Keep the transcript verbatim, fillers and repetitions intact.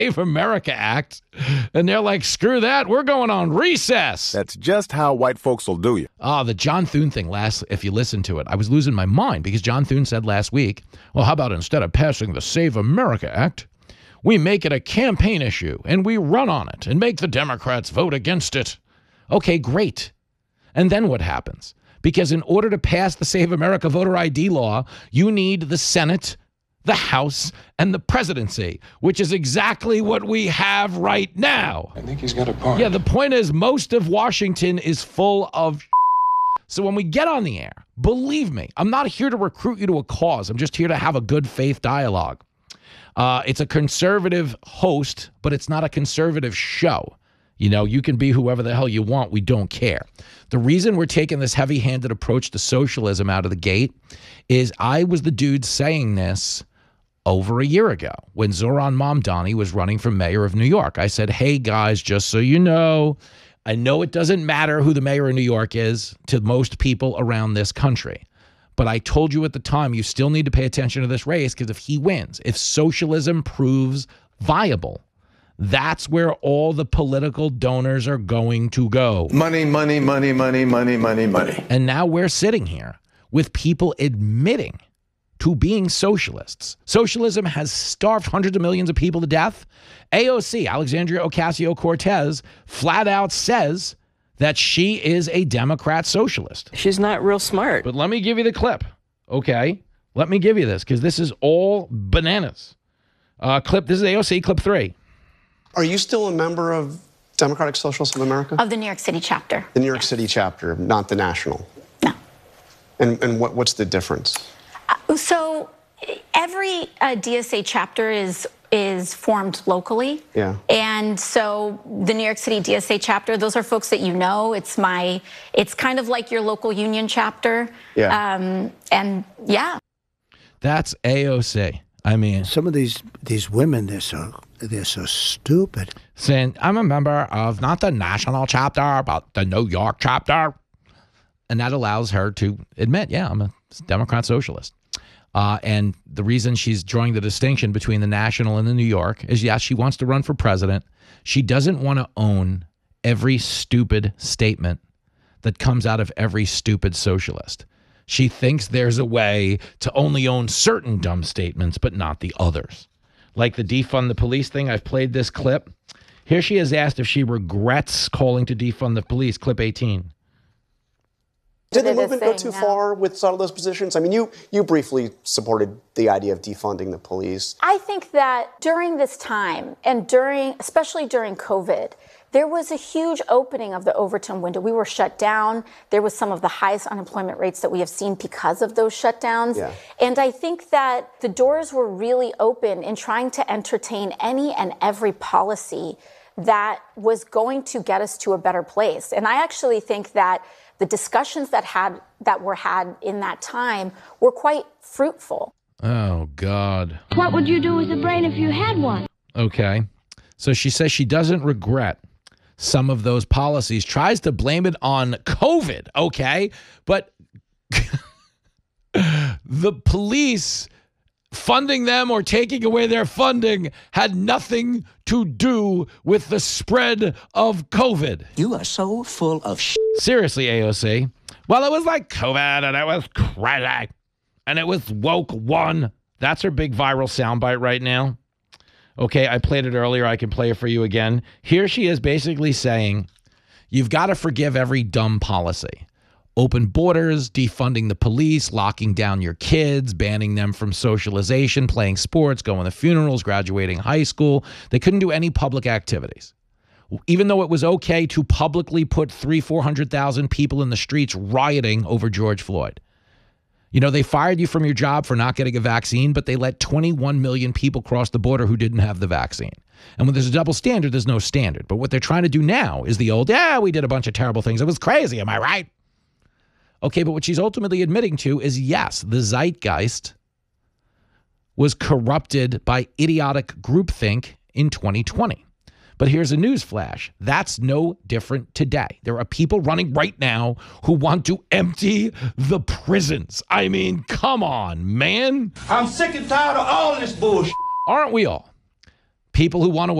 Save America Act. And they're like, screw that. We're going on recess. That's just how white folks will do you. Oh, the John Thune thing last, if you listen to it, I was losing my mind because John Thune said last week, well, how about instead of passing the Save America Act, we make it a campaign issue and we run on it and make the Democrats vote against it. Okay, great. And then what happens? Because in order to pass the Save America voter I D law, you need the Senate, the House, and the presidency, which is exactly what we have right now. I think he's got a point. Yeah, the point is most of Washington is full of. So when we get on the air, believe me, I'm not here to recruit you to a cause. I'm just here to have a good faith dialogue. Uh, it's a conservative host, but it's not a conservative show. You know, you can be whoever the hell you want. We don't care. The reason we're taking this heavy-handed approach to socialism out of the gate is I was the dude saying this over a year ago when Zoran Mamdani was running for mayor of New York. I said, hey, guys, just so you know, I know it doesn't matter who the mayor of New York is to most people around this country. But I told you at the time, you still need to pay attention to this race because if he wins, if socialism proves viable, that's where all the political donors are going to go. Money, money, money, money, money, money, money. And now we're sitting here with people admitting to being socialists. Socialism has starved hundreds of millions of people to death. A O C, Alexandria Ocasio-Cortez, flat out says that she is a Democrat socialist. She's not real smart. But let me give you the clip, okay? Let me give you this, because this is all bananas. Uh, clip, this is A O C, clip three. Are you still a member of Democratic Socialists of America? Of the New York City chapter. The New York yes. City chapter, not the national? No. And, and what, what's the difference? Uh, so every uh, D S A chapter is is formed locally. Yeah. And so the New York City D S A chapter, those are folks that you know. It's my, it's kind of like your local union chapter. Yeah. Um, and yeah. That's A O C. I mean, some of these these women, they're so they're so stupid. Saying, I'm a member of not the national chapter, but the New York chapter. And that allows her to admit, yeah, I'm a Democrat socialist. Uh, and the reason she's drawing the distinction between the national and the New York is, yes, she wants to run for president. She doesn't want to own every stupid statement that comes out of every stupid socialist. She thinks there's a way to only own certain dumb statements, but not the others. Like the defund the police thing, I've played this clip. Here she is asked if she regrets calling to defund the police, clip eighteen. Did the movement go too far with some of those positions? I mean, you, you briefly supported the idea of defunding the police. I think that during this time and during, especially during COVID, there was a huge opening of the Overton window. We were shut down. There was some of the highest unemployment rates that we have seen because of those shutdowns. Yeah. And I think that the doors were really open in trying to entertain any and every policy that was going to get us to a better place. And I actually think that the discussions that had that were had in that time were quite fruitful. Oh, God. What would you do with a brain if you had one? Okay. So she says she doesn't regret some of those policies, tries to blame it on COVID, okay? But the police funding them or taking away their funding had nothing to do with the spread of COVID. You are so full of shit. Seriously, A O C. Well, it was like COVID, and it was crazy, and it was woke one. That's her big viral soundbite right now. Okay, I played it earlier. I can play it for you again. Here she is basically saying, you've got to forgive every dumb policy. Open borders, defunding the police, locking down your kids, banning them from socialization, playing sports, going to funerals, graduating high school. They couldn't do any public activities. Even though it was okay to publicly put three, four hundred thousand people in the streets rioting over George Floyd. You know, they fired you from your job for not getting a vaccine, but they let twenty-one million people cross the border who didn't have the vaccine. And when there's a double standard, there's no standard. But what they're trying to do now is the old, yeah, we did a bunch of terrible things. It was crazy. Am I right? Okay, but what she's ultimately admitting to is, yes, the zeitgeist was corrupted by idiotic groupthink in twenty twenty. But here's a news flash. That's no different today. There are people running right now who want to empty the prisons. I mean, come on, man. I'm sick and tired of all this bullshit. Aren't we all? People who want to